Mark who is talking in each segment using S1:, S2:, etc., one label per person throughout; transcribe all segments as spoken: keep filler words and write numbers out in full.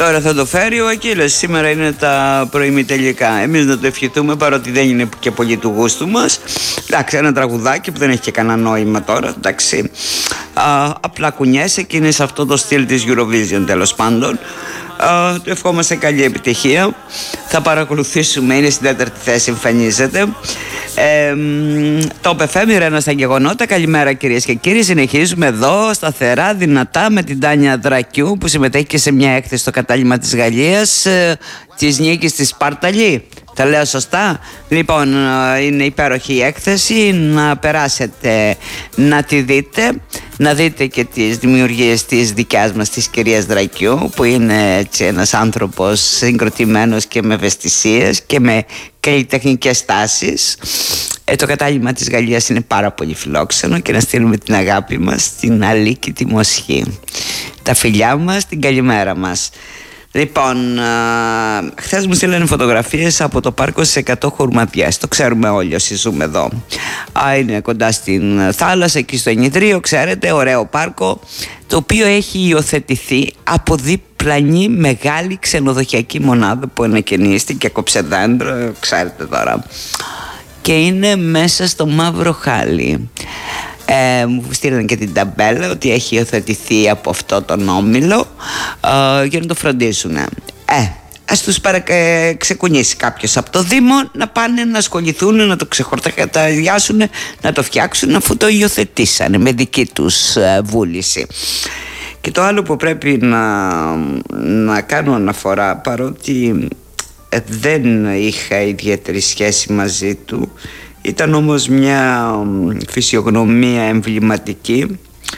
S1: Τώρα θα το φέρει ο Ακύλας. Σήμερα είναι τα προημιτελικά. Εμείς να το ευχηθούμε, παρότι δεν είναι και πολύ του γούστου μας. Εντάξει, ένα τραγουδάκι που δεν έχει και κανένα νόημα τώρα. Εντάξει, α, απλά κουνιέσαι και είναι σε αυτό το στυλ της Eurovision, τέλος πάντων. Uh, του ευχόμαστε καλή επιτυχία. Θα παρακολουθήσουμε, είναι στην τέταρτη θέση, εμφανίζεται. ε, Το πεφέμι Ρένα στα γεγονότα. Καλημέρα κυρίες και κύριοι. Συνεχίζουμε εδώ σταθερά, δυνατά, με την Τάνια Δρακιού, που συμμετέχει και σε μια έκθεση στο κατάλημα της Γαλλίας, ε, της νίκης της Σπάρταλη. Τα λέω σωστά? Λοιπόν, είναι υπέροχη η έκθεση. Να περάσετε να τη δείτε. Να δείτε και τις δημιουργίες της δικιάς μας, της κυρίας Δρακιού, που είναι έτσι ένας άνθρωπος συγκροτημένος και με ευαισθησίες και με καλλιτεχνικές τάσεις. ε, Το κατάλημα της Γαλλίας είναι πάρα πολύ φιλόξενο, και να στείλουμε την αγάπη μας στην Αλίκη τη Μοσχή. Τα φιλιά μας, την καλημέρα μας. Λοιπόν, χθες μου στείλανε φωτογραφίες από το πάρκο στις εκατό Χουρματιές. Το ξέρουμε όλοι όσοι ζούμε εδώ. Α, είναι κοντά στην θάλασσα, εκεί στο Ενιδρίο, ξέρετε, ωραίο πάρκο, το οποίο έχει υιοθετηθεί από διπλανή μεγάλη ξενοδοχειακή μονάδα που ανακαινίστηκε, κόψε δέντρο, ξέρετε τώρα. Και είναι μέσα στο μαύρο χάλι. Ε, μου στείλαν και την ταμπέλα ότι έχει υιοθετηθεί από αυτό τον όμιλο, ε, για να το φροντίσουν. Ε, ας τους παρα... ε, ξεκουνήσει κάποιος από το Δήμο να πάνε να ασχοληθούν, να το ξεχορταγιάσουν, να το φτιάξουν, αφού το υιοθετήσανε με δική τους ε, βούληση. Και το άλλο που πρέπει να, να κάνω αναφορά, παρότι ε, δεν είχα ιδιαίτερη σχέση μαζί του, ήταν όμως μια φυσιογνωμία εμβληματική.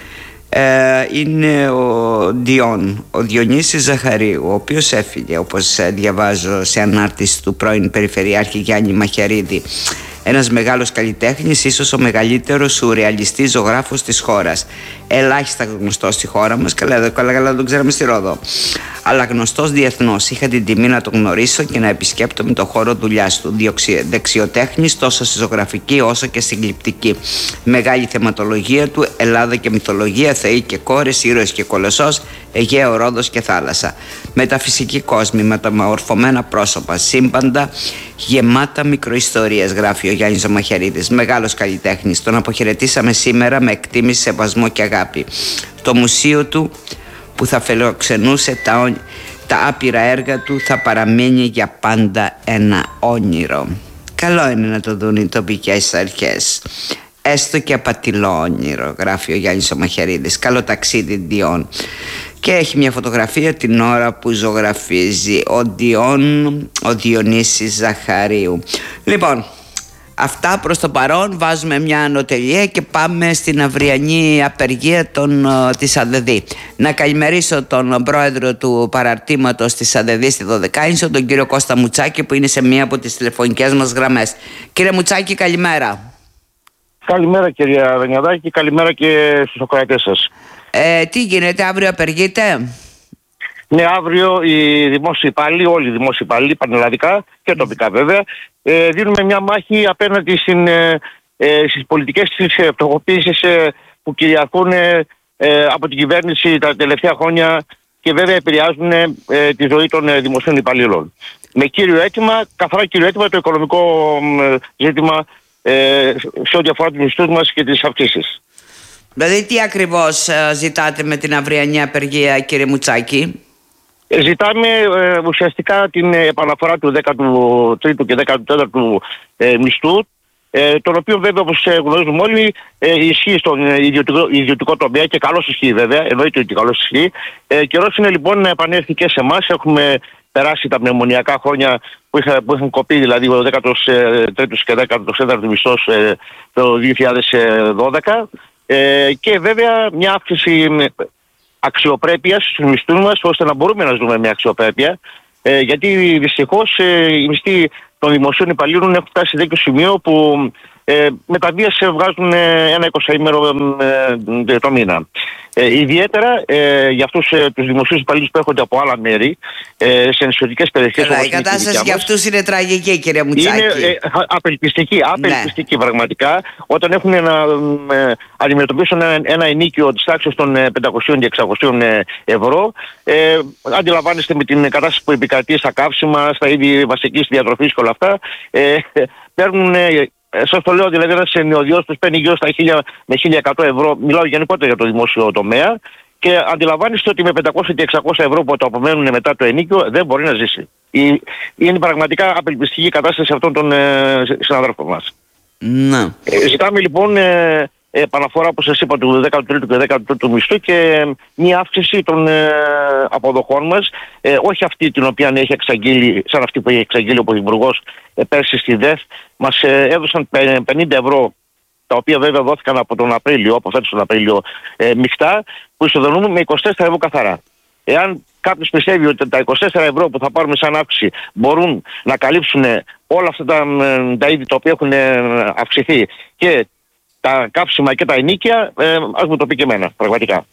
S1: ε, Είναι ο Διόν, ο Διονύσης Ζαχαρίου, ο οποίος έφυγε, όπως διαβάζω σε ανάρτηση του πρώην Περιφερειάρχη Γιάννη Μαχιαρίδη. Ένας μεγάλος καλλιτέχνης, ίσως ο μεγαλύτερος σουρεαλιστής ζωγράφος της χώρας. Ελάχιστα γνωστός στη χώρα μας, καλά καλά, καλά τον ξέραμε στη Ρόδο, αλλά γνωστός διεθνώς. Είχα την τιμή να τον γνωρίσω και να επισκέπτομαι τον χώρο δουλειάς του. Δεξιοτέχνης τόσο στη ζωγραφική όσο και στην γλυπτική. Μεγάλη θεματολογία του, Ελλάδα και μυθολογία, θεοί και κόρες, ήρωες και κολοσσός, Αιγαίο, Ρόδος και θάλασσα. Μεταφυσική κόσμη, μεταμορφωμένα πρόσωπα, σύμπαντα γεμάτα μικροϊστορίες, γράφει ο Γιάννης Μαχιαρίδης. Μεγάλος καλλιτέχνης. Τον αποχαιρετήσαμε σήμερα με εκτίμηση, σεβασμό και αγάπη. Το μουσείο του, που θα φιλοξενούσε τα, τα άπειρα έργα του, θα παραμείνει για πάντα ένα όνειρο. Καλό είναι να το δουν οι τοπικές αρχές, έστω και απατηλό όνειρο, γράφει ο Γιάννης Μαχιαρίδης. Καλό ταξίδι, Διόν. Και έχει μια φωτογραφία την ώρα που ζωγραφίζει ο Διόν, ο Διονύσης Ζαχαρίου. Λοιπόν, αυτά προς το παρόν. Βάζουμε μια ανωτελεία και πάμε στην αυριανή απεργία των, της ΑΔΔ. Να καλημερίσω τον πρόεδρο του παραρτήματος της ΑΔΔ στη Δωδεκάνησο, τον κύριο Κώστα Μουτσάκη, που είναι σε μία από τις τηλεφωνικές μας γραμμές. Κύριε Μουτσάκη, καλημέρα.
S2: Καλημέρα κυρία Βενιαδάκη, καλημέρα και στους ακροατές σας.
S1: Ε, τι γίνεται, αύριο απεργείτε?
S2: Ναι, αύριο οι δημόσιοι υπάλληλοι, όλοι οι δημόσιοι υπάλληλοι, πανελλαδικά και τοπικά βέβαια, ε, δίνουμε μια μάχη απέναντι στην, ε, ε, στις πολιτικές της φτωχοποίησης ε, που κυριαρχούν ε, ε, από την κυβέρνηση τα τελευταία χρόνια και βέβαια επηρεάζουν ε, τη ζωή των ε, δημοσίων υπαλλήλων. Με κύριο αίτημα, καθαρά κύριο αίτημα, το οικονομικό ε, ζήτημα ε, σε ό,τι αφορά τους μισθούς μας και τις αυξήσεις.
S1: Δηλαδή τι ακριβώς ζητάτε με την αυριανή απεργία, κύριε Μουτσάκη?
S2: Ζητάμε ε, ουσιαστικά την επαναφορά του δέκατου τρίτου και δέκατου τέταρτου ε, μισθού, ε, τον οποίο βέβαια, όπως γνωρίζουμε όλοι, ε, ισχύει στον ιδιωτικό, ιδιωτικό τομέα και καλώς ισχύει βέβαια, εννοείται ότι καλώς ισχύει. Ε, καιρός είναι λοιπόν να επανέλθει και σε εμάς. Έχουμε περάσει τα μνημονιακά χρόνια που, είχα, που είχαν κοπεί, δηλαδή ο δέκατος τρίτος και δέκατος τέταρτος μισθός ε, το δύο χιλιάδες δώδεκα. Ε, και βέβαια μια αύξηση αξιοπρέπειας στους μισθούς μας, ώστε να μπορούμε να ζούμε με αξιοπρέπεια, ε, γιατί δυστυχώς ε, οι μισθοί των δημοσίων υπαλλήλων έχουν φτάσει σε τέτοιο σημείο που ε, με τα βίας βγάζουν ένα εικοσαήμερο ε, το μήνα. Ε, ιδιαίτερα ε, για αυτούς ε, τους δημοσίους υπαλλήλους που έρχονται από άλλα μέρη, ε, σε νησιωτικές περιοχές.
S1: Καλά, η κατάσταση για αυτούς είναι τραγική, κύριε Μουτσάκη.
S2: Είναι ε, απελπιστική, απελπιστική ναι. πραγματικά, όταν έχουν να ε, αντιμετωπίσουν ένα, ένα ενίκιο της τάξης των πεντακόσια και εξακόσια ευρώ. Ε, αντιλαμβάνεστε με την κατάσταση που επικρατεί στα καύσιμα, στα είδη βασικής διατροφής και όλα αυτά. Ε, παίρνουν... Ε, Σας το λέω, δηλαδή ένας νεοδιός τους παίρνει γύρω στα χίλια με χίλια εκατό ευρώ, μιλάω γενικότερα για το δημόσιο τομέα, και αντιλαμβάνεστε ότι με πεντακόσια και εξακόσια ευρώ που το απομένουν μετά το ενίκιο δεν μπορεί να ζήσει. Είναι πραγματικά απελπιστική η κατάσταση αυτών των ε, συναδέλφων μας.
S1: Ναι.
S2: Ε, ζητάμε λοιπόν ε, επαναφορά, όπως σας είπα, του δέκατου τρίτου και δέκατου τέταρτου μισθού και μια αύξηση των ε, αποδοχών μας, ε, όχι αυτή την οποία έχει εξαγγείλει, σαν αυτή που έχει εξαγγείλει ο Πρωθυπουργός ε, πέρσι στη ΔΕΘ. Μας ε, έδωσαν πενήντα ευρώ, τα οποία βέβαια δόθηκαν από τον Απρίλιο, από φέτος τον Απρίλιο, ε, μεικτά, που ισοδονούμε με είκοσι τέσσερα ευρώ καθαρά. Εάν κάποιος πιστεύει ότι τα είκοσι τέσσερα ευρώ που θα πάρουμε σαν αύξηση μπορούν να καλύψουν όλα αυτά τα, τα είδη τα οποία έχουν αυξηθεί και τα κάψιμα και τα ενίκια, ε, ας μου το πει και εμένα, πραγματικά.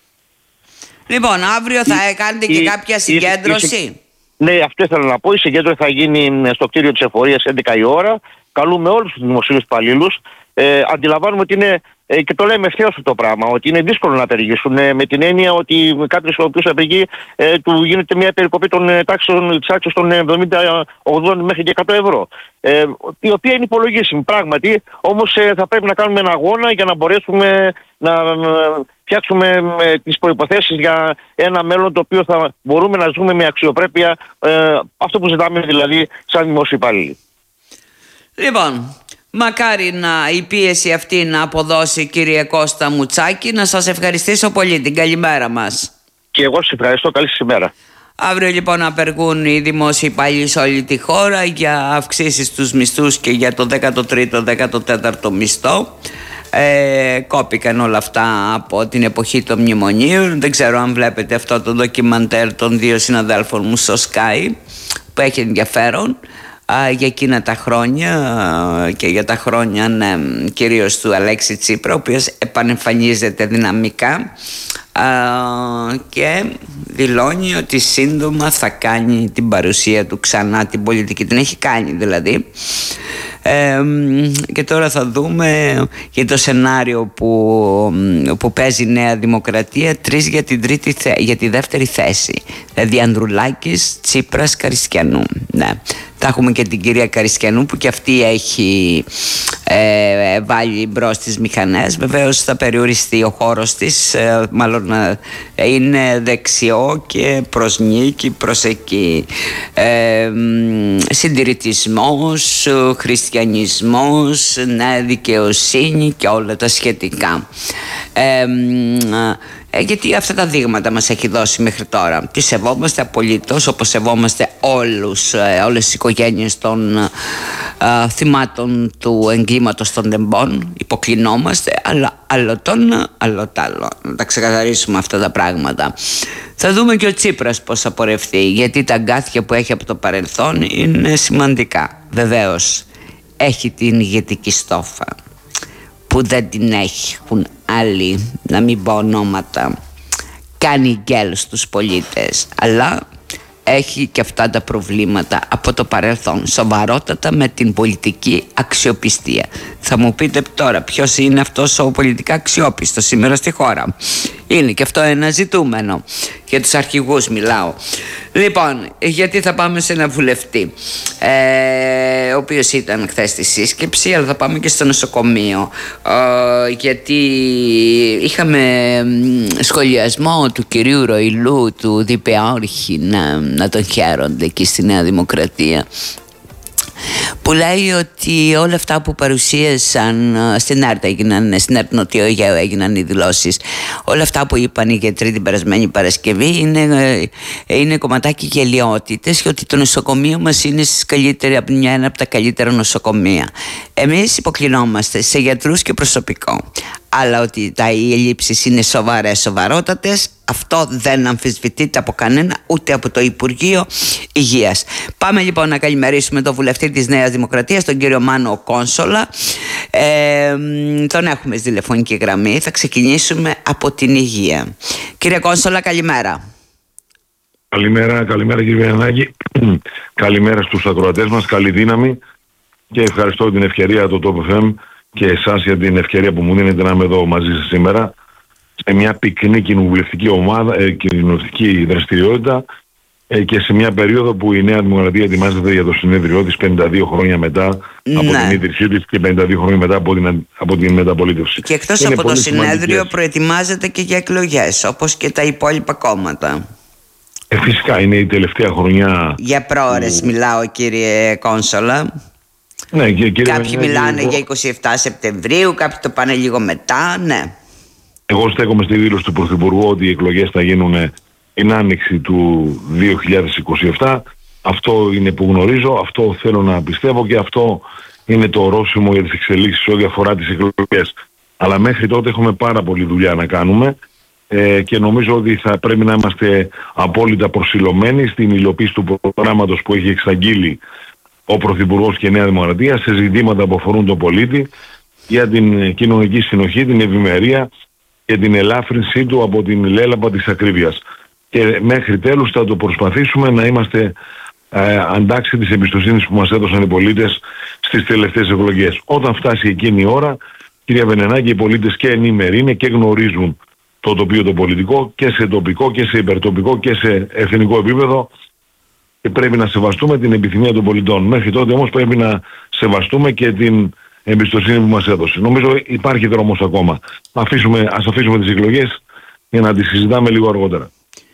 S1: Λοιπόν, αύριο θα η, κάνετε η, και κάποια συγκέντρωση. Η, η,
S2: ναι, αυτό ήθελα να πω. Η συγκέντρωση θα γίνει στο κτίριο της Εφορίας έντεκα η ώρα. Καλούμε όλους τους δημοσίους υπαλλήλους. Ε, αντιλαμβάνουμε ότι είναι, ε, και το λέμε ευθέως αυτό το πράγμα, ότι είναι δύσκολο να απεργήσουν, ε, με την έννοια ότι κάποιος ο οποίος απεργεί, ε, του γίνεται μια περικοπή των ε, τάξεων, της τάξης των εβδομήντα, ογδόντα μέχρι και εκατό ευρώ. Ε, η οποία είναι υπολογίσιμη πράγματι, όμως ε, θα πρέπει να κάνουμε ένα αγώνα για να μπορέσουμε να ε, φτιάξουμε ε, τις προϋποθέσεις για ένα μέλλον το οποίο θα μπορούμε να ζούμε με αξιοπρέπεια, ε, αυτό που ζητάμε δηλαδή σαν δημόσιοι υπάλληλοι.
S1: Λοιπόν, μακάρι να η πίεση αυτή να αποδώσει, κύριε Κώστα Μουτσάκη. Να σας ευχαριστήσω πολύ. Την καλημέρα μας.
S2: Και εγώ σας ευχαριστώ. Καλή σας ημέρα.
S1: Αύριο λοιπόν απεργούν οι δημόσιοι υπάλληλοι σε όλη τη χώρα για αυξήσεις στους μισθούς και για το δέκατο τρίτο δέκατο τέταρτο μισθό. Ε, κόπηκαν όλα αυτά από την εποχή των μνημονίων. Δεν ξέρω αν βλέπετε αυτό το ντοκιμαντέρ των δύο συναδέλφων μου στο Sky, που έχει ενδιαφέρον για εκείνα τα χρόνια και για τα χρόνια, ναι, κυρίως του Αλέξη Τσίπρα, ο οποίος επανεμφανίζεται δυναμικά και δηλώνει ότι σύντομα θα κάνει την παρουσία του ξανά, την πολιτική. Την έχει κάνει δηλαδή. Ε, και τώρα θα δούμε για το σενάριο που, που παίζει η Νέα Δημοκρατία, τρεις για, την τρίτη, για τη δεύτερη θέση, δηλαδή Ανδρουλάκης, Τσίπρας, Καριστιανού. Ναι. Θα έχουμε και την κυρία Καριστιανού που και αυτή έχει ε, βάλει μπρος τις μηχανές. Βεβαίως θα περιοριστεί ο χώρος της, ε, μάλλον ε, είναι δεξιό και προς νίκη, προς εκεί. Ε, συντηρητισμός, χριστιανισμός, ναι, δικαιοσύνη και όλα τα σχετικά. Ε, Ε, γιατί αυτά τα δείγματα μας έχει δώσει μέχρι τώρα. Τη σεβόμαστε απολύτως, όπως σεβόμαστε όλους, ε, όλες τις οικογένειες των ε, θυμάτων του εγκλήματος των τεμπών. Υποκλεινόμαστε, αλλά άλλο τον, άλλο τ' άλλο. Να τα ξεκαθαρίσουμε αυτά τα πράγματα. Θα δούμε και ο Τσίπρας πώς θα πορευτεί, γιατί τα αγκάθια που έχει από το παρελθόν είναι σημαντικά. Βεβαίως έχει την ηγετική στόφα που δεν την έχουν άλλοι, να μην πω ονόματα. Κάνει γκέλ στους πολίτες, αλλά έχει και αυτά τα προβλήματα από το παρελθόν, σοβαρότατα, με την πολιτική αξιοπιστία. Θα μου πείτε τώρα ποιος είναι αυτός ο πολιτικά αξιόπιστος σήμερα στη χώρα. Είναι και αυτό ένα ζητούμενο. Για τους αρχηγούς μιλάω. Λοιπόν, γιατί θα πάμε σε ένα βουλευτή, ε, ο οποίος ήταν χθες στη σύσκεψη, αλλά θα πάμε και στο νοσοκομείο, ε, γιατί είχαμε σχολιασμό του κυρίου Ροηλού, του διπεάρχη, να, να τον χαίρονται εκεί στη Νέα Δημοκρατία, που λέει ότι όλα αυτά που παρουσίασαν στην ΕΡΤ, έγιναν, στην ΕΡΤ Νοτιό Αιγαίου έγιναν οι δηλώσεις, όλα αυτά που είπαν οι γιατροί την περασμένη Παρασκευή είναι, είναι κομματάκι γελιότητες, και ότι το νοσοκομείο μας είναι μια, ένα από τα καλύτερα νοσοκομεία. Εμείς υποκλεινόμαστε σε γιατρούς και προσωπικό, αλλά ότι τα οι ελλείψεις είναι σοβαρές, σοβαρότατες, Αυτό δεν αμφισβητείται από κανένα, ούτε από το Υπουργείο Υγείας. Πάμε λοιπόν να καλημερίσουμε τον βουλευτή της Νέας Δημοκρατίας, τον κύριο Μάνο Κόνσολα. Ε, τον έχουμε στη τηλεφωνική γραμμή. Θα ξεκινήσουμε από την υγεία. Κύριε Κόνσολα, καλημέρα.
S3: Καλημέρα, καλημέρα κύριε Ανάγκη. Καλημέρα στους ακροατές μας, καλή δύναμη και ευχαριστώ την ευκαιρία του Top εφ εμ και εσάς για την ευκαιρία που μου δίνετε να είμαι εδώ μαζί σας σήμερα σε μια πυκνή κοινοβουλευτική ομάδα, ε, κοινοβουλευτική δραστηριότητα ε, και σε μια περίοδο που η Νέα Δημοκρατία ετοιμάζεται για το συνέδριό της πενήντα δύο χρόνια μετά ναι. από την ίδρυσή της και πενήντα δύο χρόνια μετά από την, από την μεταπολίτευση.
S1: Και εκτός από το συνέδριο σημαντικές. Προετοιμάζεται και για εκλογές όπως και τα υπόλοιπα κόμματα.
S3: Ε, φυσικά είναι η τελευταία χρονιά.
S1: Για πρόωρες που... μιλάω κύριε Κόνσολα.
S3: Ναι, και, κύριε
S1: κάποιοι Βενιάκη, μιλάνε εγώ... για είκοσι επτά Σεπτεμβρίου, κάποιοι το πάνε λίγο μετά, ναι.
S3: Εγώ στέκομαι στη δήλωση του Πρωθυπουργού ότι οι εκλογές θα γίνουν την άνοιξη του δύο χιλιάδες είκοσι επτά. Αυτό είναι που γνωρίζω, αυτό θέλω να πιστεύω και αυτό είναι το ορόσημο για τις εξελίξεις ό,τι αφορά τις εκλογές. Αλλά μέχρι τότε έχουμε πάρα πολλή δουλειά να κάνουμε. Ε, και νομίζω ότι θα πρέπει να είμαστε απόλυτα προσιλωμένοι στην υλοποίηση του προγράμματος που έχει εξαγγείλει ο Πρωθυπουργός και η Νέα Δημοκρατία σε ζητήματα που αφορούν τον πολίτη για την κοινωνική συνοχή, την ευημερία και την ελάφρυνσή του από την λέλαπα της ακρίβειας. Και μέχρι τέλους θα το προσπαθήσουμε να είμαστε ε, αντάξει της εμπιστοσύνης που μας έδωσαν οι πολίτες στις τελευταίες εκλογές. Όταν φτάσει εκείνη η ώρα, κυρία Βενενάκη, οι πολίτες και ενήμεροι είναι και γνωρίζουν το τοπίο το πολιτικό και σε τοπικό και σε υπερτοπικό και σε εθνικό επίπεδο και πρέπει να σεβαστούμε την επιθυμία των πολιτών. Μέχρι τότε όμως πρέπει να σεβαστούμε και την εμπιστοσύνη που μας έδωσε. Νομίζω υπάρχει δρόμος ακόμα. Αφήσουμε, ας αφήσουμε τις εκλογές για να τις συζητάμε λίγο αργότερα.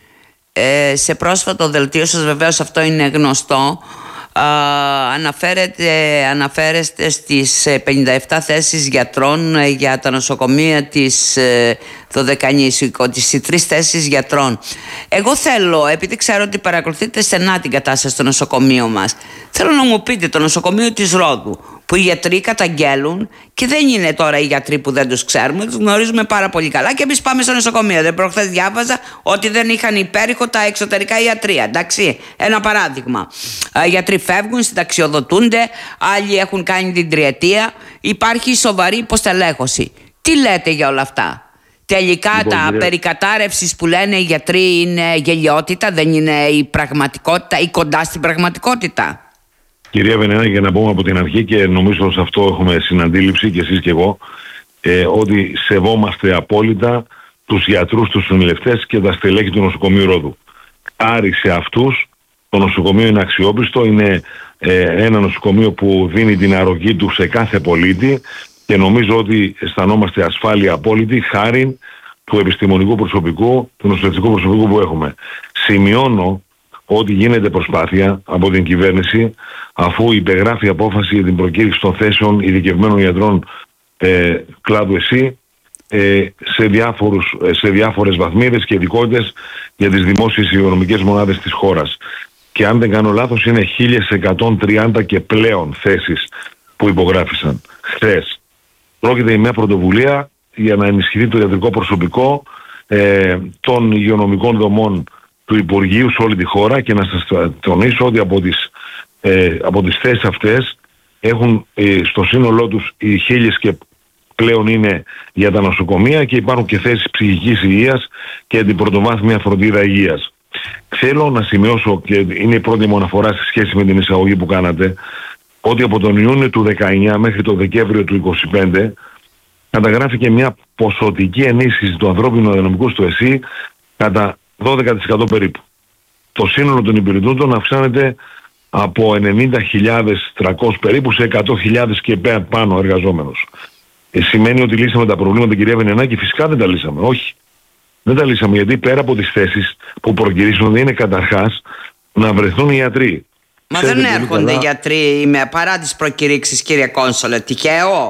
S1: Ε, σε πρόσφατο δελτίο σας, βεβαίως αυτό είναι γνωστό, Uh, αναφέρετε, αναφέρεστε στις πενήντα επτά θέσεις γιατρών για τα νοσοκομεία της Δωδεκανήσου, τις τρεις θέσεις γιατρών. Εγώ θέλω, επειδή ξέρω ότι παρακολουθείτε στενά την κατάσταση στο νοσοκομείο μας, θέλω να μου πείτε το νοσοκομείο της Ρόδου, που οι γιατροί καταγγέλουν και δεν είναι τώρα οι γιατροί που δεν τους ξέρουμε, τους γνωρίζουμε πάρα πολύ καλά και εμείς πάμε στο νοσοκομείο. Δεν προχθές διάβαζα ότι δεν είχαν υπέρηχο τα εξωτερικά ιατρεία. Εντάξει, ένα παράδειγμα. Οι γιατροί φεύγουν, συνταξιοδοτούνται, άλλοι έχουν κάνει την τριετία. Υπάρχει σοβαρή υποστελέχωση. Τι λέτε για όλα αυτά? Τελικά λοιπόν, τα κύριε... περικατάρρευσης που λένε οι γιατροί είναι γελιότητα, δεν είναι η πραγματικότητα ή κοντά στην πραγματικότητα?
S3: Κυρία Βενενάκη, για να πούμε από την αρχή και νομίζω σε αυτό έχουμε συναντήληψη και εσείς και εγώ, ε, ότι σεβόμαστε απόλυτα τους γιατρούς, τους νοσηλευτές και τα στελέχη του νοσοκομείου Ρόδου. Άρη σε αυτούς, το νοσοκομείο είναι αξιόπιστο, είναι ε, ένα νοσοκομείο που δίνει την αρρωγή του σε κάθε πολίτη και νομίζω ότι αισθανόμαστε ασφάλεια απόλυτη χάρη του επιστημονικού προσωπικού, του νοσηλευτικού προσωπικού που έχουμε. Σημειώνω ότι γίνεται προσπάθεια από την κυβέρνηση, αφού υπεγράφει απόφαση για την προκήρυξη των θέσεων ειδικευμένων γιατρών ε, κλάδου ΕΣΥ ε, σε, διάφορους, σε διάφορες βαθμίδες και ειδικότητες για τις δημόσιες υγειονομικές μονάδες της χώρας. Και αν δεν κάνω λάθος είναι χίλια εκατόν τριάντα και πλέον θέσεις που υπογράφησαν χθες. Πρόκειται για μια πρωτοβουλία για να ενισχυθεί το ιατρικό προσωπικό ε, των υγειονομικών δομών του Υπουργείου σε όλη τη χώρα και να σας τονίσω ότι από τις, ε, από τις θέσεις αυτές έχουν ε, στο σύνολό τους οι χίλιες και πλέον είναι για τα νοσοκομεία και υπάρχουν και θέσεις ψυχικής υγείας και την πρωτοβάθμια φροντίδα υγείας. Θέλω να σημειώσω, και είναι η πρώτη μου αναφορά σε σχέση με την εισαγωγή που κάνατε, ότι από τον Ιούνιο του δεκαεννιά μέχρι τον Δεκέμβριο του είκοσι πέντε καταγράφηκε μια ποσοτική ενίσχυση του ανθρώπινου δυναμικού στο ΕΣΥ κατά δώδεκα τοις εκατό περίπου. Το σύνολο των υπηρετούντων αυξάνεται από ενενήντα χιλιάδες τριακόσιους περίπου σε εκατό χιλιάδες και πάνω εργαζόμενους. Ε, σημαίνει ότι λύσαμε τα προβλήματα, κυρία Βενενάκη? Φυσικά δεν τα λύσαμε. Όχι. Δεν τα λύσαμε, γιατί πέρα από τις θέσεις που προκυρήσονται είναι καταρχάς να βρεθούν οι γιατροί.
S1: Μα Ξέρετε, δεν έρχονται καλά... γιατροί με, παρά τις προκηρύξεις, κύριε Κόνσολε. Τυχαίο?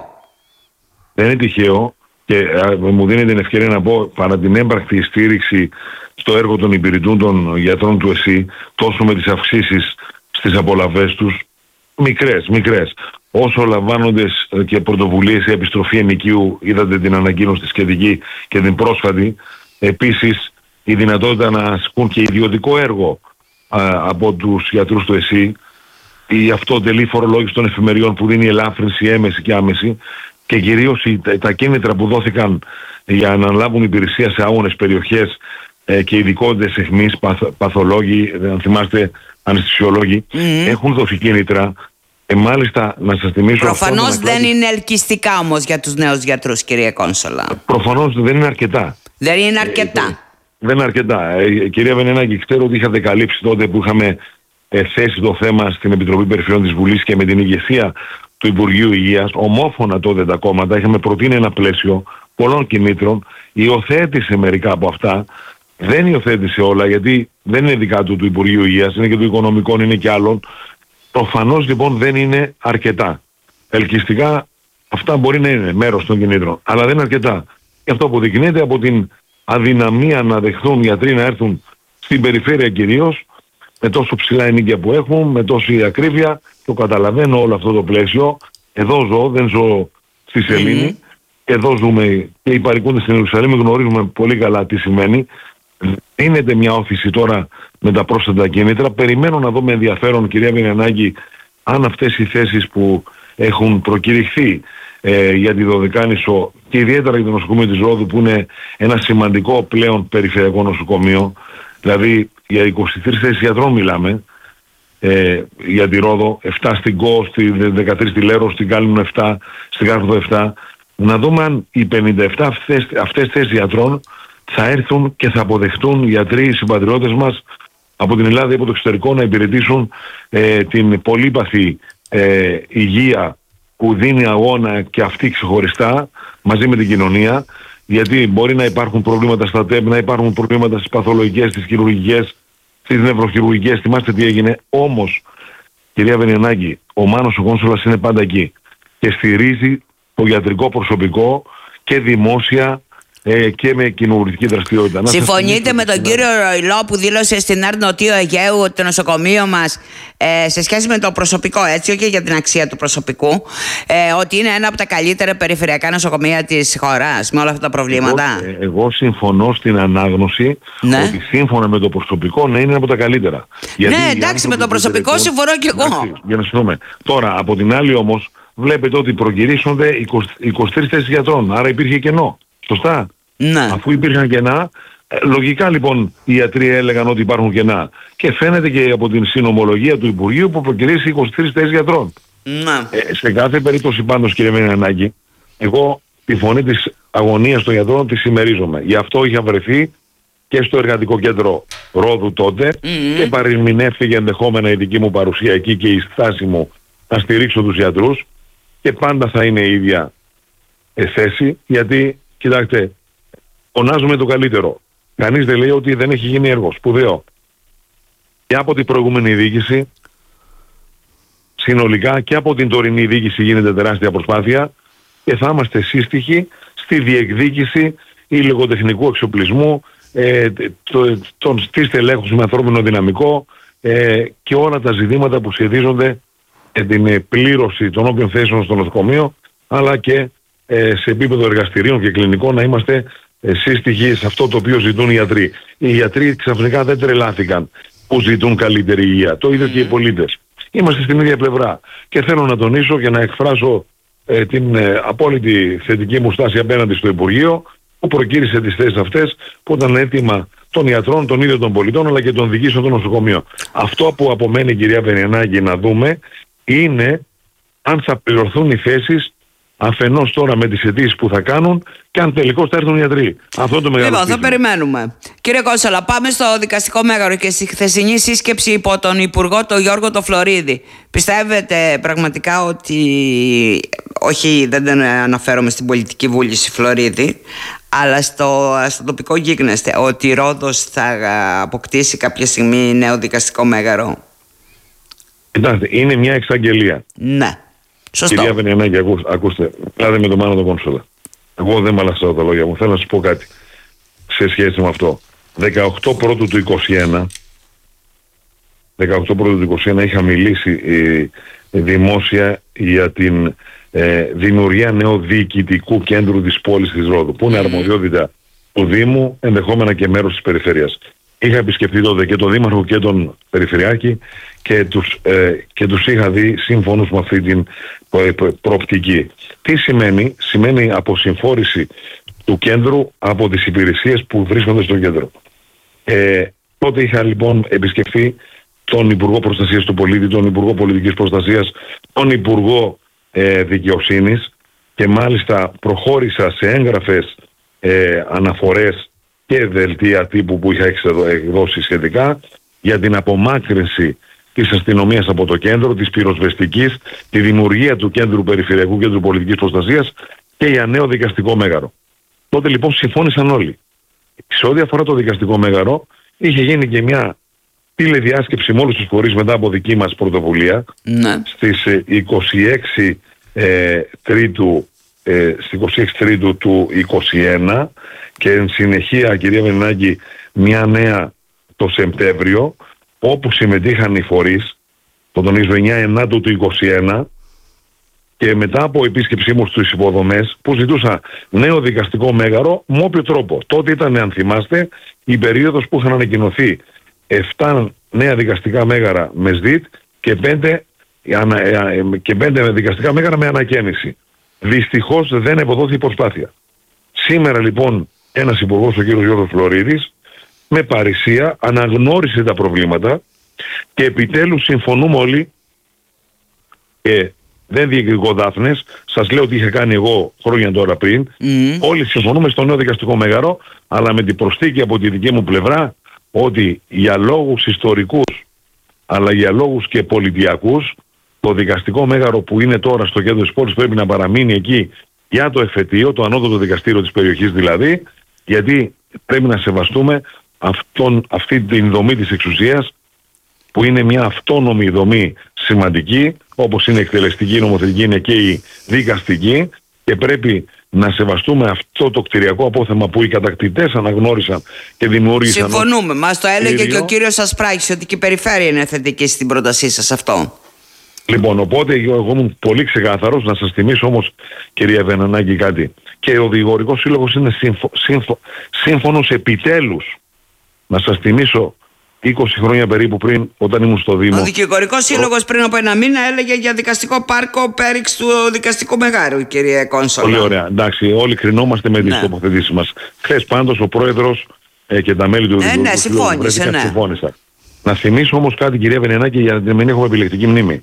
S3: Δεν είναι τυχαίο και α, μου δίνει την ευκαιρία να πω, παρά την έμπρακτη στήριξη στο έργο των υπηρετούν των γιατρών του ΕΣΥ, τόσο με τις αυξήσεις στις απολαβές τους, μικρές, μικρές. Όσο λαμβάνοντες και πρωτοβουλίες η επιστροφή ενοικίου, είδατε την ανακοίνωση της σχετική και την πρόσφατη, επίσης η δυνατότητα να ασκούν και ιδιωτικό έργο α, από τους γιατρούς του ΕΣΥ, η αυτοτελή φορολόγηση των εφημεριών που δίνει ελάφρυνση έμεση και άμεση, και κυρίως οι, τα κίνητρα που δόθηκαν για να αναλάβουν υπηρεσία σε άγονες περιοχές ε, και ειδικότητες αιχμής, παθ, παθολόγοι, αν θυμάστε, αναισθησιολόγοι, mm-hmm. έχουν δοθεί κίνητρα. Ε, μάλιστα, να σας θυμίσω...
S1: Προφανώς δεν είναι ελκυστικά όμως για τους νέους γιατρούς, κύριε Κόνσολα.
S3: Προφανώς δεν είναι αρκετά.
S1: Δεν είναι αρκετά.
S3: Ε, δεν είναι αρκετά. Ε, κυρία Βενιανάκη, ξέρω ότι είχατε καλύψει τότε που είχαμε ε, θέσει το θέμα στην Επιτροπή Περιφερειών της Βουλής και με την ηγεσία του Υπουργείου Υγείας, ομόφωνα τότε τα κόμματα, είχαμε προτείνει ένα πλαίσιο πολλών κινήτρων, υιοθέτησε μερικά από αυτά, δεν υιοθέτησε όλα, γιατί δεν είναι δικά του του Υπουργείου Υγείας, είναι και του Οικονομικών, είναι και άλλων. Προφανώς λοιπόν δεν είναι αρκετά. Ελκυστικά αυτά μπορεί να είναι μέρος των κινήτρων, αλλά δεν είναι αρκετά. Και αυτό αποδεικνύεται από την αδυναμία να δεχθούν γιατροί να έρθουν στην περιφέρεια κυρίως, με τόσο ψηλά ενίκια που έχουν, με τόση ακρίβεια. Το καταλαβαίνω όλο αυτό το πλαίσιο. Εδώ ζω, δεν ζω στη Σελήνη. Mm. Εδώ ζούμε και οι παροικούντες στην Ιερουσαλήμ, γνωρίζουμε πολύ καλά τι σημαίνει. Δίνεται μια όθηση τώρα με τα πρόσθετα κίνητρα. Περιμένω να δω με ενδιαφέρον, κυρία Βενιανάκη, αν αυτές οι θέσεις που έχουν προκηρυχθεί ε, για τη Δωδεκάνησο και ιδιαίτερα για το νοσοκομείο της Ρόδου, που είναι ένα σημαντικό πλέον περιφερειακό νοσοκομείο, δηλαδή για είκοσι τρεις θέσεις γιατρών μιλάμε, ε, για τη Ρόδο, επτά στην ΚΟ, στη δεκατρείς στη Λέρο, στην Κάλυμνο επτά, στην Κάρπαθο επτά, να δούμε αν οι πενήντα επτά αυτές, αυτές θέσεις γιατρών θα έρθουν και θα αποδεχτούν γιατροί, συμπατριώτες μας από την Ελλάδα ή από το εξωτερικό, να υπηρετήσουν ε, την πολύπαθη ε, υγεία που δίνει αγώνα και αυτή ξεχωριστά μαζί με την κοινωνία, γιατί μπορεί να υπάρχουν προβλήματα στα ΤΕΠ, να υπάρχουν προβλήματα στις παθολογικές, στις χειρουργικές, στις νευροχειρουργικές, θυμάστε τι έγινε. Όμως, κυρία Βενιανάκη, ο Μάνος ο Κόνσολας είναι πάντα εκεί και στηρίζει το ιατρικό προσωπικό και δημόσια ε, και με κοινοβουλευτική δραστηριότητα.
S1: Συμφωνείτε με τον κύριο Ροϊλό που δήλωσε στην ΕΡΤ Νοτίου Αιγαίου ότι το νοσοκομείο μας ε, σε σχέση με το προσωπικό, έτσι, όχι για την αξία του προσωπικού, ε, ότι είναι ένα από τα καλύτερα περιφερειακά νοσοκομεία της χώρας με όλα αυτά τα προβλήματα?
S3: Εγώ, εγώ συμφωνώ στην ανάγνωση, ναι, ότι σύμφωνα με το προσωπικό να είναι από τα καλύτερα.
S1: Γιατί ναι, εντάξει, με το προσωπικό συμφωνώ και εγώ.
S3: Εντάξει, για να συμφωνούμε. Τώρα, από την άλλη όμως, βλέπετε ότι προκυρήσονται είκοσι τρεις θέσεις γιατρών, άρα υπήρχε κενό. Σωστά. Ναι. Αφού υπήρχαν κενά, λογικά λοιπόν οι ιατροί έλεγαν ότι υπάρχουν κενά. Και φαίνεται και από την συνομολογία του Υπουργείου που προκυρήσει είκοσι τρεις θέσεις γιατρών. Ναι. Ε, σε κάθε περίπτωση πάντως, κύριε Βενιανάκη, εγώ τη φωνή της αγωνίας των γιατρών τη συμμερίζομαι. Γι' αυτό είχα βρεθεί και στο εργατικό κέντρο Ρόδου τότε mm-hmm. και παρεμηνεύθηκε ενδεχόμενα η δική μου παρουσία εκεί και η στάση μου να στηρίξω τους γιατρούς, και πάντα θα είναι η ίδια ε, θέση, γιατί κοιτάξτε, φωνάζουμε το καλύτερο. Κανείς δεν λέει ότι δεν έχει γίνει έργο σπουδαίο. Και από την προηγούμενη διοίκηση, συνολικά και από την τωρινή διοίκηση γίνεται τεράστια προσπάθεια και θα είμαστε σύστοιχοι στη διεκδίκηση υλικοτεχνικού εξοπλισμού, ε, το, το, της τελέχους με ανθρώπινο δυναμικό ε, και όλα τα ζητήματα που σχετίζονται με την πλήρωση των όποιων θέσεων στο νοσοκομείο, αλλά και ε, σε επίπεδο εργαστηρίων και κλινικών να είμαστε ε, σύστοιχοι σε αυτό το οποίο ζητούν οι γιατροί. Οι γιατροί ξαφνικά δεν τρελάθηκαν που ζητούν καλύτερη υγεία. Το ίδιο mm. και οι πολίτες. Είμαστε στην ίδια πλευρά. Και θέλω να τονίσω και να εκφράσω ε, την ε, απόλυτη θετική μου στάση απέναντι στο Υπουργείο, που προκήρυσε τις θέσεις αυτές που ήταν έτοιμα των ιατρών, των ίδιων των πολιτών, αλλά και των διοικήσεων των νοσοκομείων. Αυτό που απομένει, κυρία Βενιανάκη, να δούμε είναι αν θα πληρωθούν οι θέσεις αφενός τώρα με τις αιτήσεις που θα κάνουν και αν τελικώς θα έρθουν οι γιατροί. Αυτό το μεγάλο.
S1: Λοιπόν, θα περιμένουμε. Κύριε Κόνσολα, πάμε στο δικαστικό μέγαρο και στη χθεσινή σύσκεψη υπό τον Υπουργό, τον Γιώργο το Φλωρίδη. Πιστεύετε πραγματικά ότι, όχι, δεν αναφέρομαι στην πολιτική βούληση Φλωρίδη, αλλά στο, στο τοπικό γίγνεσθε, ότι η Ρόδος θα αποκτήσει κάποια στιγμή νέο δικαστικό μέγαρο?
S3: Κοιτάξτε, είναι μια εξαγγελία.
S1: Ναι. Σωστό.
S3: Κυρία Βενιανάκη, ακού, ακούστε, μιλάτε με τον Μάνο τον Κόνσολα. Εγώ δεν μαλαξάω τα λόγια μου. Θέλω να σας πω κάτι σε σχέση με αυτό. δεκαοκτώ πρώτου του είκοσι ένα, δεκαοκτώ πρώτου του είκοσι ένα είχα μιλήσει ε, δημόσια για την ε, δημιουργία νέου διοικητικού κέντρου της πόλης της Ρόδου, που είναι αρμοδιότητα του Δήμου, ενδεχόμενα και μέρος της περιφέρειας. Είχα επισκεφτεί τότε και τον Δήμαρχο και τον Περιφερειάρχη και τους, ε, και τους είχα δει σύμφωνους με αυτή την προοπτική. Τι σημαίνει? Σημαίνει αποσυμφόρηση του κέντρου από τις υπηρεσίες που βρίσκονται στο κέντρο. Ε, τότε είχα λοιπόν επισκεφθεί τον Υπουργό Προστασίας του Πολίτη, τον Υπουργό Πολιτικής Προστασίας, τον Υπουργό ε, Δικαιοσύνης και μάλιστα προχώρησα σε έγγραφες ε, αναφορές και δελτία τύπου που είχα εκδώσει σχετικά για την απομάκρυνση της αστυνομίας από το κέντρο, της πυροσβεστικής, τη δημιουργία του Κέντρου Περιφερειακού Κέντρου Πολιτικής Προστασίας και για νέο δικαστικό μέγαρο. Τότε λοιπόν συμφώνησαν όλοι. Σε ό,τι αφορά το δικαστικό μέγαρο, είχε γίνει και μια τηλεδιάσκεψη με όλους τους φορείς μετά από δική μας πρωτοβουλία, ναι. στις είκοσι έξι ε, Τρίτου ε, στις είκοσι έξι Τρίτου του είκοσι ένα και εν συνεχεία, κυρία Βενινάκη, μια νέα το Σεπτέμβριο, όπου συμμετείχαν οι φορείς, το τονίζω εννιά Ενάτου του είκοσι ένα, και μετά από επίσκεψή μου στους υποδομές που ζητούσα νέο δικαστικό μέγαρο με όποιο τρόπο. Τότε ήταν, αν θυμάστε, η περίοδος που είχαν ανακοινωθεί επτά νέα δικαστικά μέγαρα με ΣΔΙΤ και πέντε, και πέντε δικαστικά μέγαρα με ανακαίνιση. Δυστυχώς δεν ευωδόθη η προσπάθεια. Σήμερα λοιπόν ένας υπουργός, ο κύριος Γιώργος Φλωρίδης, με παρησία αναγνώρισε τα προβλήματα και επιτέλους συμφωνούμε όλοι, και δεν διεκδικώ δάφνες, σας λέω ότι είχα κάνει εγώ χρόνια τώρα πριν, mm. όλοι συμφωνούμε στο νέο δικαστικό μέγαρο, αλλά με την προσθήκη από τη δική μου πλευρά ότι για λόγους ιστορικούς αλλά για λόγους και πολιτιακούς το δικαστικό μέγαρο που είναι τώρα στο κέντρο της πόλης πρέπει να παραμείνει εκεί για το εφετείο, το ανώτατο δικαστήριο της περιοχής δηλαδή, γιατί πρέπει να σεβαστούμε αυτόν, αυτή την δομή της εξουσίας που είναι μια αυτόνομη δομή σημαντική, όπως είναι η εκτελεστική, η νομοθετική, είναι και η δικαστική, και πρέπει να σεβαστούμε αυτό το κτηριακό απόθεμα που οι κατακτητές αναγνώρισαν και δημιούργησαν.
S1: Συμφωνούμε. Μας το έλεγε και ο κύριος Ασπράκης ότι και η περιφέρεια είναι θετική στην πρότασή σας αυτό.
S3: Λοιπόν, οπότε εγώ ήμουν πολύ ξεκάθαρος. Να σας θυμίσω όμως, κυρία Βενανάκη, κάτι. Και ο Δικηγορικός Σύλλογος είναι σύμφω, σύμφω, σύμφωνος επιτέλους. Να σας θυμίσω είκοσι χρόνια περίπου πριν, όταν ήμουν στο Δήμο.
S1: Ο Δικηγορικός Σύλλογος πριν από ένα μήνα έλεγε για δικαστικό πάρκο πέριξ του δικαστικού μεγάρου, κύριε Κόνσολα.
S3: Πολύ ωραία. Εντάξει, όλοι κρινόμαστε με τις ναι. τοποθετήσεις μας. Χθες πάντως ο πρόεδρος ε, και τα μέλη του
S1: ε, ναι, συμφώνησε, ναι.
S3: συμφώνησαν. Να θυμίσω όμως κάτι, κυρία Βενενάκη, για να μην έχουμε επιλεκτική μνήμη.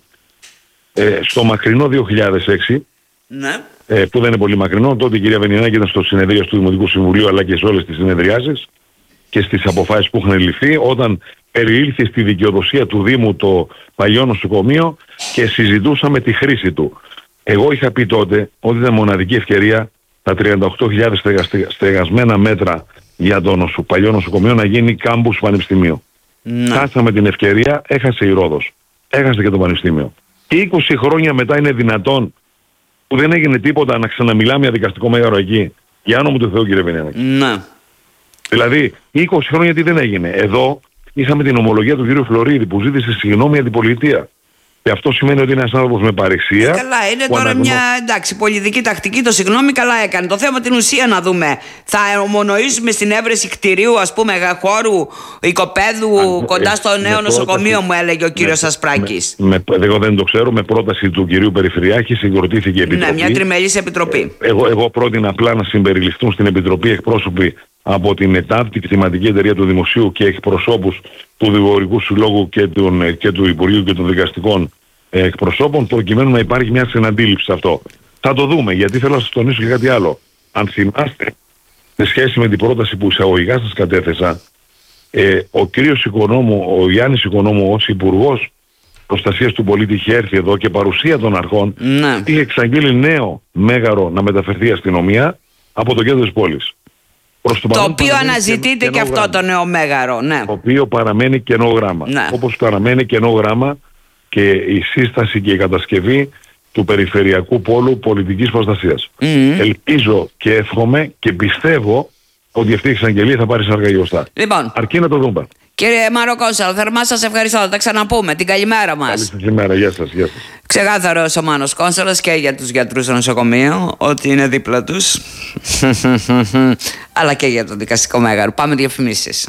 S3: Ε, στο μακρινό δύο χιλιάδες έξι, ναι. ε, που δεν είναι πολύ μακρινό, τότε η κυρία Βενενάκη ήταν στο συνεδρίο του Δημοτικού Συμβουλίου αλλά και σε όλες τις συνεδριάσεις και στις αποφάσεις που είχαν ληφθεί, όταν περιήλθε στη δικαιοδοσία του Δήμου το παλιό νοσοκομείο και συζητούσαμε τη χρήση του. Εγώ είχα πει τότε ότι ήταν μοναδική ευκαιρία τα τριάντα οκτώ χιλιάδες στεγασμένα μέτρα για το νοσο, παλιό νοσοκομείο να γίνει κάμπους πανεπιστημίου. Ναι. Χάσαμε την ευκαιρία, έχασε η Ρόδος, έχασε και το πανεπιστήμιο. Και είκοσι χρόνια μετά είναι δυνατόν που δεν έγινε τίποτα να ξαναμιλάμε για δικαστικό μέγαρο εκεί? Για όνομα του Θεού, κύριε Βενιανάκη.
S1: Ναι.
S3: Δηλαδή, είκοσι χρόνια τι δεν έγινε? Εδώ είχαμε την ομολογία του κύριου Φλωρίδη που ζήτησε συγγνώμη για την πολιτεία. Και αυτό σημαίνει ότι είναι ένας άνθρωπος με παρεξία.
S1: Καλά, είναι τώρα αναγνω... μια εντάξει, πολιτική τακτική. Το συγγνώμη καλά έκανε. Το θέμα την ουσία να δούμε. Θα ομονοήσουμε στην έβρεση κτηρίου, ας πούμε, χώρου οικοπαίδου Α, κοντά ε, στο νέο νοσοκομείο, πρόταση, μου έλεγε ο κύριος Ασπράκης.
S3: Με, με, εγώ δεν το ξέρω. Με πρόταση του κυρίου Περιφερειάρχη συγκροτήθηκε η Επιτροπή.
S1: Ναι, μια τριμελής επιτροπή.
S3: Ε, εγώ, εγώ πρότεινα απλά να συμπεριληφθούν στην Επιτροπή εκπρόσωποι από την ΕΤΑΠ, την κτηματική εταιρεία του Δημοσίου, και εκπροσώπους του Δικηγορικού Συλλόγου και, τον, και του Υπουργείου και των Δικαστικών εκπροσώπων, προκειμένου να υπάρχει μια συναντήληψη σε αυτό. Θα το δούμε, γιατί θέλω να σας τονίσω και κάτι άλλο. Αν θυμάστε, σε σχέση με την πρόταση που εισαγωγικά σας κατέθεσα, ε, ο κύριος Οικονόμου, ο Γιάννης Οικονόμου, ως Υπουργός Προστασίας του Πολίτη, είχε έρθει εδώ και παρουσία των αρχών, ναι. είχε εξαγγείλει νέο μέγαρο να μεταφερθεί η αστυνομία από το κέντρο της πόλης.
S1: Το, το οποίο αναζητείται και αυτό γράμμα. Το νέο μέγαρο, ναι.
S3: Το οποίο παραμένει κενό γράμμα. Ναι. Όπως παραμένει κενό γράμμα και η σύσταση και η κατασκευή του Περιφερειακού Πόλου Πολιτικής Προστασίας. Mm-hmm. Ελπίζω και εύχομαι και πιστεύω ότι αυτή η εξαγγελία θα πάρει σάρκα γιωστά.
S1: Λοιπόν,
S3: αρκεί να το δούμε.
S1: Κύριε Μαροκόνσαλο, θερμά σας ευχαριστώ. Θα τα ξαναπούμε. Την καλημέρα μας.
S3: Καλή σας ημέρα. Γεια σας. Γεια σας.
S1: Ξεκάθαρος ο Μάνος Κόνσαλος και για τους γιατρούς στο νοσοκομείο, ότι είναι δίπλα τους. Αλλά και για το δικαστικό μέγαρο. Πάμε διαφημίσεις.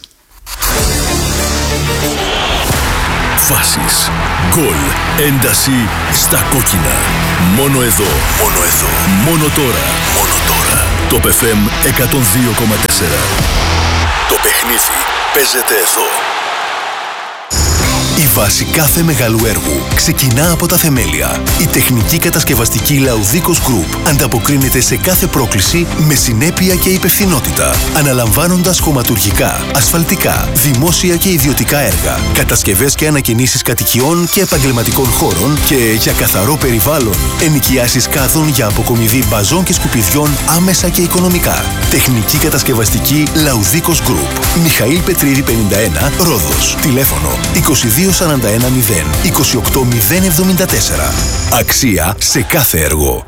S4: Φάσεις, γκολ, ένταση στα κόκκινα. Μόνο εδώ, μόνο εδώ, μόνο τώρα, μόνο τώρα. Το εφ εμ εκατόν δύο κόμμα τέσσερα. Το παιχνίδι παίζεται εδώ. Η βάση κάθε μεγάλου έργου ξεκινά από τα θεμέλια. Η τεχνική κατασκευαστική Laudikos Group ανταποκρίνεται σε κάθε πρόκληση με συνέπεια και υπευθυνότητα, αναλαμβάνοντας χωματουργικά, ασφαλτικά, δημόσια και ιδιωτικά έργα, κατασκευές και ανακαινήσεις κατοικιών και επαγγελματικών χώρων και για καθαρό περιβάλλον, ενοικιάσεις κάδων για αποκομιδή μπαζών και σκουπιδιών άμεσα και οικονομικά. Τεχνική κατασκευαστική Laudikos Group. Μιχαήλ Πετρίδη πενήντα ένα, Ρόδος. Τηλέφωνο είκοσι δύο σαράντα ένα μηδέν είκοσι οκτώ μηδέν εβδομήντα τέσσερα. Αξία σε κάθε έργο.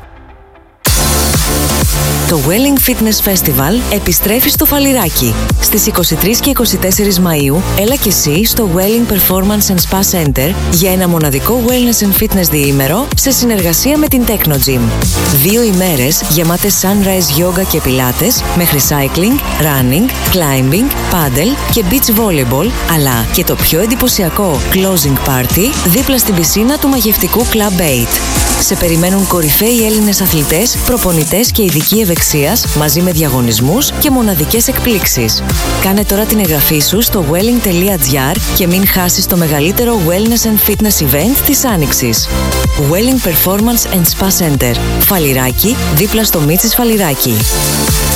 S5: Το Welling Fitness Festival επιστρέφει στο Φαλιράκι. Στις είκοσι τρεις και είκοσι τέσσερις Μαΐου, έλα και εσύ στο Welling Performance and Spa Center για ένα μοναδικό wellness and fitness διήμερο σε συνεργασία με την Techno Gym. Δύο ημέρες γεμάτες sunrise yoga και πιλάτες, μέχρι cycling, running, climbing, paddle και beach volleyball, αλλά και το πιο εντυπωσιακό closing party δίπλα στην πισίνα του μαγευτικού Club eight. Σε περιμένουν κορυφαίοι Έλληνες αθλητές, προπονητές και ειδικοί ευεξίας μαζί με διαγωνισμούς και μοναδικές εκπλήξεις. Κάνε τώρα την εγγραφή σου στο welling τελεία gr και μην χάσεις το μεγαλύτερο wellness and fitness event της Άνοιξης. Welling Performance and Spa Center. Φαλιράκι, δίπλα στο Μίτσης Φαλιράκι.